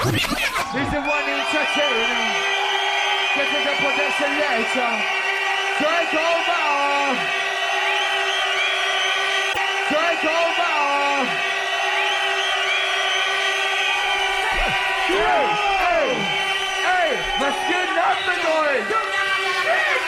Dice Juanita Chero, que se te puede ser leche. Soy como, soy como. Ey, was geht ab mit euch?